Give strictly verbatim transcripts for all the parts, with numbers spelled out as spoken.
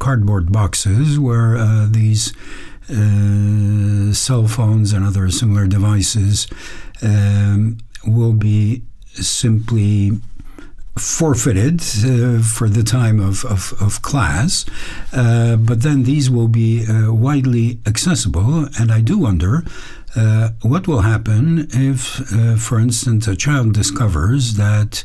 cardboard boxes where uh, these uh, cell phones and other similar devices um, will be simply forfeited uh, for the time of, of, of class, uh, but then these will be uh, widely accessible, and I do wonder uh, what will happen if, uh, for instance, a child discovers that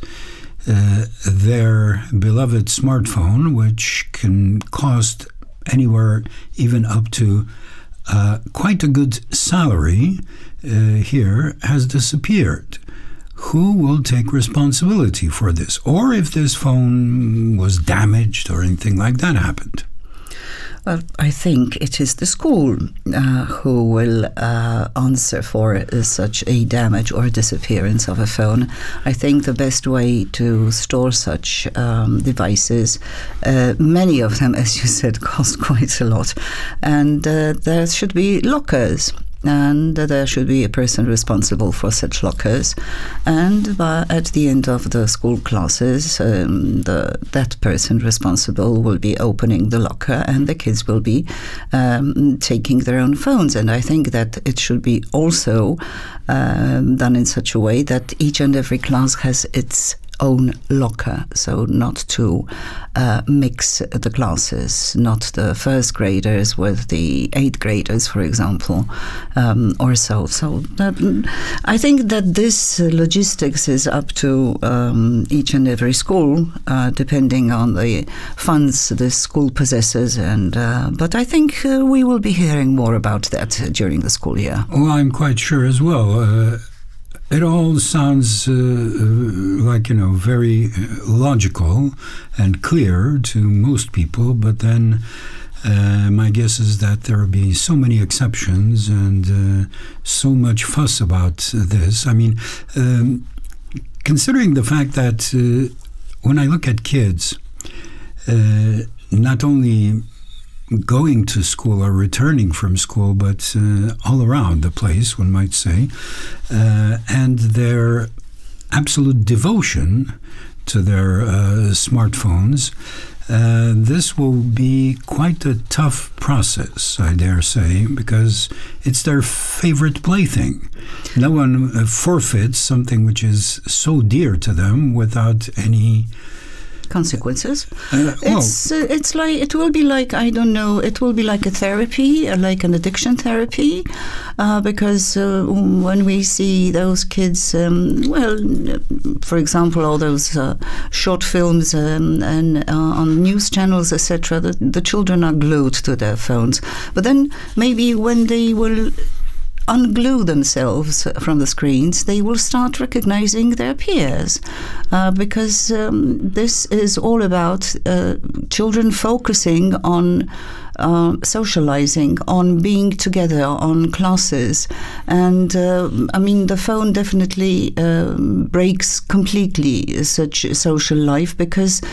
uh, their beloved smartphone, which can cost anywhere even up to uh, quite a good salary uh, here, has disappeared. Who will take responsibility for this? Or if this phone was damaged or anything like that happened? Well, I think it is the school uh, who will uh, answer for uh, such a damage or disappearance of a phone. I think the best way to store such um, devices, uh, many of them, as you said, cost quite a lot, and uh, there should be lockers. And there should be a person responsible for such lockers. And uh, at the end of the school classes, um, the, that person responsible will be opening the locker, and the kids will be um, taking their own phones. And I think that it should be also um, done in such a way that each and every class has its own locker, so not to uh, mix the classes, not the first graders with the eighth graders, for example, um, or so. So that, I think that this logistics is up to um, each and every school, uh, depending on the funds the school possesses. And uh, but I think uh, we will be hearing more about that during the school year. Well, I'm quite sure as well. Uh, It all sounds uh, like, you know, very logical and clear to most people, but then uh, my guess is that there will be so many exceptions and uh, so much fuss about this. I mean, um, considering the fact that uh, when I look at kids, uh, not only going to school or returning from school, but uh, all around the place, one might say, uh, and their absolute devotion to their uh, smartphones, uh, this will be quite a tough process, I dare say, because it's their favorite plaything. No one uh, forfeits something which is so dear to them without any consequences. Uh, well, it's uh, it's like it will be like I don't know. It will be like a therapy, uh, like an addiction therapy, uh, because uh, when we see those kids, um, well, for example, all those uh, short films um, and uh, on news channels, et cetera. The, the children are glued to their phones, but then maybe when they will unglue themselves from the screens, they will start recognizing their peers, uh, because um, this is all about uh, children focusing on uh, socializing, on being together, on classes. And uh, I mean, the phone definitely uh, breaks completely such social life, because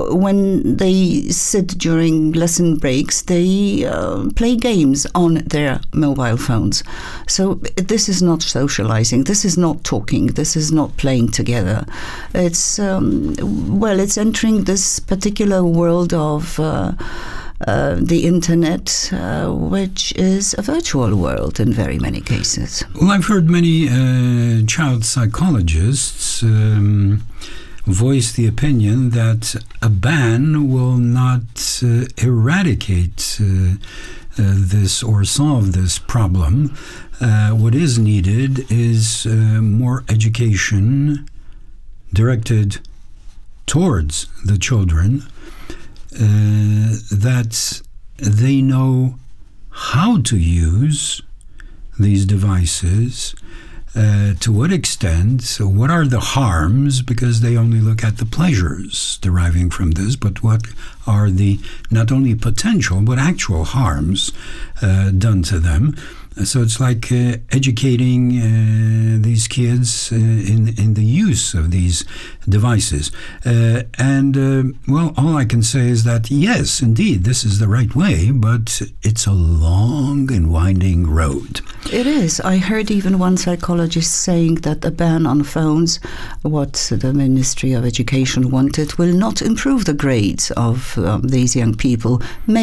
when they sit during lesson breaks, they uh, play games on their mobile phones. So this is not socializing, this is not talking, this is not playing together. It's, um, well, it's entering this particular world of uh, uh, the internet, uh, which is a virtual world in very many cases. Well, I've heard many uh, child psychologists um, voice the opinion that a ban will not uh, eradicate uh, uh, this or solve this problem. Uh, what is needed is uh, more education directed towards the children, uh, that they know how to use these devices, uh, to what extent, so what are the harms, because they only look at the pleasures deriving from this, but what are the not only potential but actual harms uh, done to them. So it's like uh, educating uh, these kids uh, in in the use of these devices. Uh, and, uh, well, all I can say is that, yes, indeed, this is the right way, but it's a long and winding road. It is. I heard even one psychologist saying that a ban on phones, what the Ministry of Education wanted, will not improve the grades of um, these young people.